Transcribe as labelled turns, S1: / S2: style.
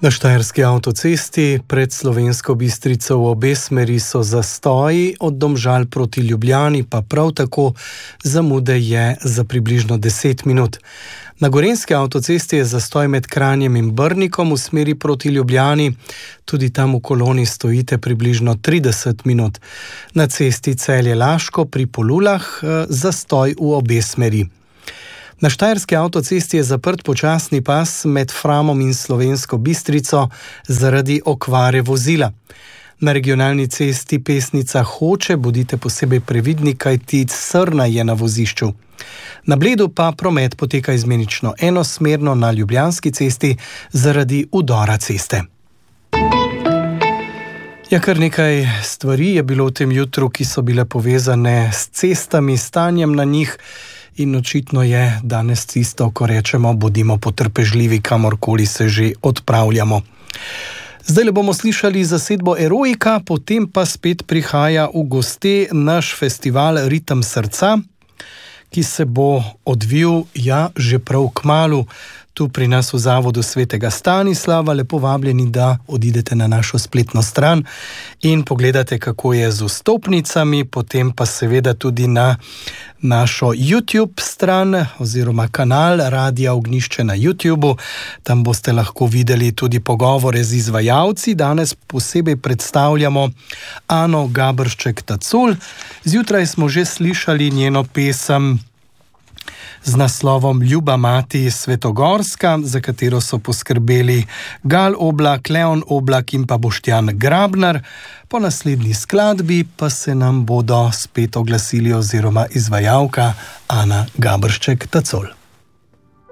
S1: Na štajerski avtocesti pred Slovensko Bistrico v obe smeri so zastoji, od Domžal proti Ljubljani pa prav tako zamude je za približno 10 minut. Na gorenjski avtocesti je zastoj med Kranjem in Brnikom v smeri proti Ljubljani, tudi tam v koloni stojite približno 30 minut. Na cesti Celje-Laško pri Polulah zastoj v obe smeri. Na štajerski avtocesti je zaprt počasni pas med Framom in Slovensko Bistrico zaradi okvare vozila. Na regionalni cesti Pesnica-Hoče bodite posebej previdni, kajti srna je na vozišču. Na Bledu pa promet poteka izmenično enosmerno na Ljubljanski cesti zaradi udora ceste. Ja, kar nekaj stvari je bilo v tem jutru, ki so bile povezane s cestami, stanjem na njih. In očitno je danes tisto, ko rečemo, bodimo potrpežljivi, kamorkoli se že odpravljamo. Zdaj le bomo slišali zasedbo Eroika, potem pa spet prihaja v goste naš festival Ritem srca, ki se bo odvil že prav kmalu tu pri nas v Zavodu Svetega Stanislava. Lepo vabljeni, da odidete na našo spletno stran in pogledate, kako je z vstopnicami, potem pa seveda tudi na našo YouTube stran oziroma kanal Radia Ognjišče na YouTubu. Tam boste lahko videli tudi pogovore z izvajalci. Danes posebej predstavljamo Ano Gabršček-Tacul. Zjutraj smo že slišali njeno pesem z naslovom Ljuba mati Svetogorska, za katero so poskrbeli Gal Oblak, Leon Oblak in pa Boštjan Grabnar. Po naslednji skladbi pa se nam bodo spet oglasili oziroma izvajalka Ana Gabršček-Tacul.